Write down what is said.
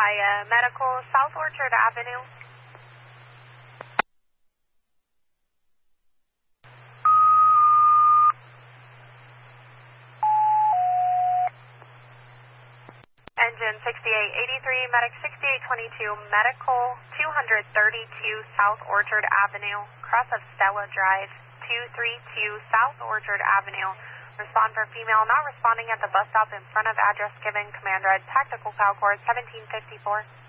via Medical, South Orchard Avenue. Engine 6883, Medic 6822, Medical 232 South Orchard Avenue, cross of Stella Drive, 232 South Orchard Avenue. Respond for female not responding at the bus stop in front of address given, command red, tactical PAL Corps 1754.